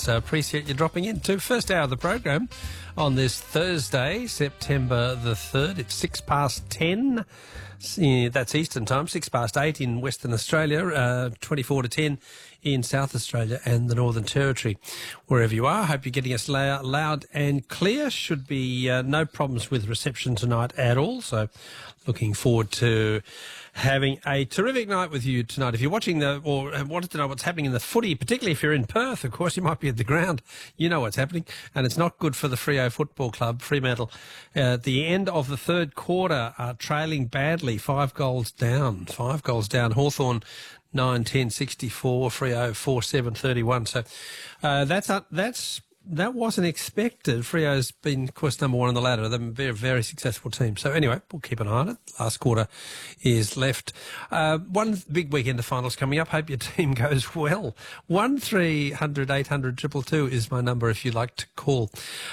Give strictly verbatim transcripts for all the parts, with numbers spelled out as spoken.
So appreciate you dropping in to first hour of the program on this Thursday, September the third. It's six past ten. Yeah, that's Eastern time, six past eight in Western Australia, uh, twenty-four to ten in South Australia and the Northern Territory. Wherever you are, hope you're getting us loud, loud and clear. Should be uh, no problems with reception tonight at all. So looking forward to having a terrific night with you tonight. If you're watching the, or wanted to know what's happening in the footy, particularly if you're in Perth, of course, you might be at the ground. You know what's happening. And it's not good for the Freo Football Club, Fremantle. Uh, at the end of the third quarter, are trailing badly, five goals down. Five goals down. Hawthorn nine ten sixty-four, Freo four seven thirty-one. So uh, that's uh, that's that wasn't expected. Freo's been, of course, number one on the ladder. They're a very, very successful team. So anyway, we'll keep an eye on it. Last quarter is left. Uh, one big weekend of finals coming up. Hope your team goes well. One three hundred eight hundred two two two is my number if you'd like to call.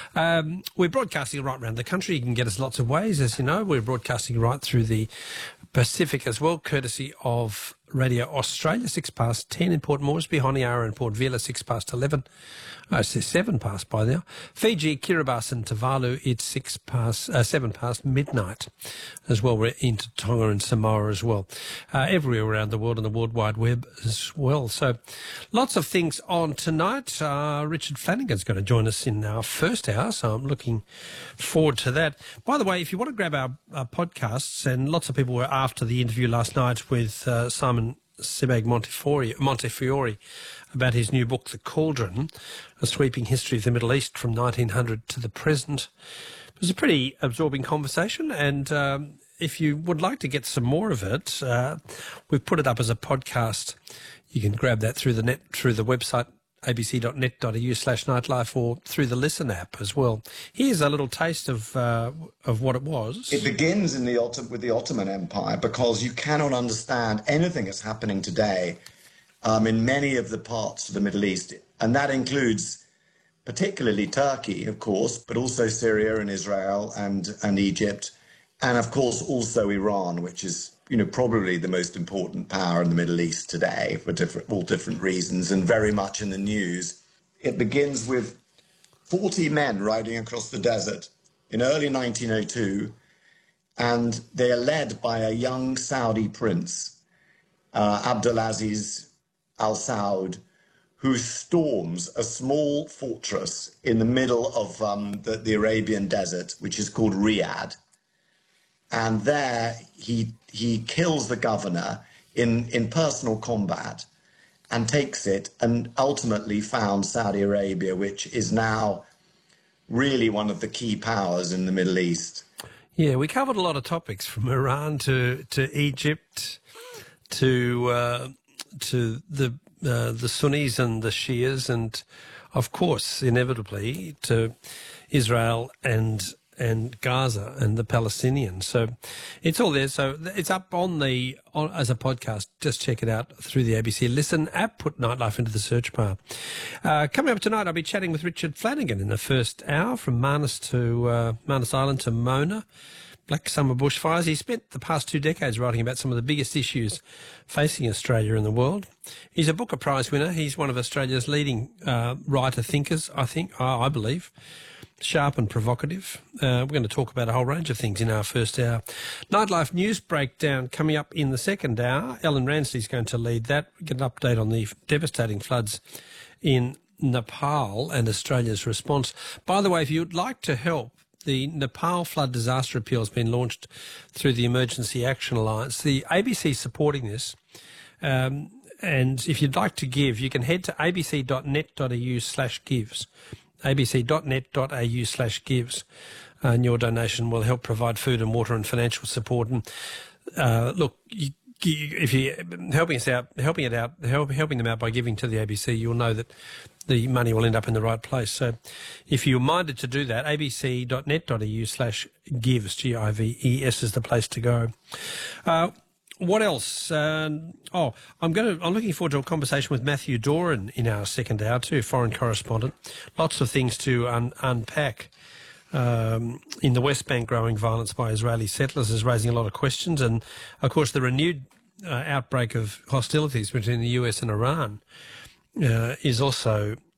Um, we're broadcasting right around the country. You can get us lots of ways, as you know. We're broadcasting right through the Pacific as well, courtesy of Radio Australia, six past ten in Port Moresby, Honiara and Port Vila, six past eleven. Oh, it's seven past by now. Fiji, Kiribati and Tuvalu, it's six past, uh, seven past midnight as well. We're into Tonga and Samoa as well. Uh, everywhere around the world on the World Wide Web as well. So lots of things on tonight. Uh, Richard Flanagan's going to join us in our first hour, so I'm looking forward to that. By the way, if you want to grab our, our podcasts, and lots of people were after the interview last night with uh, Simon Sebag Montefiore, Montefiore about his new book, The Cauldron, A Sweeping History of the Middle East from nineteen hundred to the Present. It was a pretty absorbing conversation, and um, if you would like to get some more of it, uh, we've put it up as a podcast. You can grab that through the net, through the website, abc.net.au slash nightlife, or through the Listen app as well. Here's a little taste of uh, of what it was. It begins in the with the Ottoman Empire, because you cannot understand anything that's happening today um, in many of the parts of the Middle East, and that includes particularly Turkey, of course, but also Syria and Israel and and Egypt, and of course also Iran, which is, you know, probably the most important power in the Middle East today for different, all different reasons, and very much in the news. It begins with forty men riding across the desert in early nineteen oh two, and they are led by a young Saudi prince, uh, Abdulaziz Al Saud, who storms a small fortress in the middle of um, the, the Arabian desert, which is called Riyadh. And there he he kills the governor in, in personal combat and takes it, and ultimately founds Saudi Arabia, which is now really one of the key powers in the Middle East. Yeah, we covered a lot of topics, from Iran to, to Egypt to uh, to the uh, the Sunnis and the Shias, and of course, inevitably, to Israel and and Gaza and the Palestinians. So it's all there. So it's up on the on, as a podcast. Just check it out through the A B C Listen app. Put Nightlife into the search bar. Uh, coming up tonight, I'll be chatting with Richard Flanagan in the first hour, from Manus to uh, Manus Island to Mona. Black Summer bushfires. He spent the past two decades writing about some of the biggest issues facing Australia and the world. He's a Booker Prize winner. He's one of Australia's leading uh, writer-thinkers, I think, I believe. Sharp and provocative. Uh, we're going to talk about a whole range of things in our first hour. Nightlife news breakdown coming up in the second hour. Ellen Ransley's going to lead that. We get an update on the devastating floods in Nepal and Australia's response. By the way, if you'd like to help, the Nepal flood disaster appeal has been launched through the Emergency Action Alliance. The A B C is supporting this. Um, and if you'd like to give, you can head to abc.net.au slash gives. abc.net.au slash gives. And your donation will help provide food and water and financial support. And uh, look, you, you, if you're helping us out, helping it out, help, helping them out by giving to the A B C, you'll know that the money will end up in the right place. So if you're minded to do that, abc.net.au slash gives, G I V E S is the place to go. Uh, What else? Um, oh, I'm going to. I'm looking forward to a conversation with Matthew Doran in our second hour too, foreign correspondent. Lots of things to un- unpack. Um, in the West Bank, growing violence by Israeli settlers is raising a lot of questions, and of course the renewed uh, outbreak of hostilities between the U S and Iran uh, is also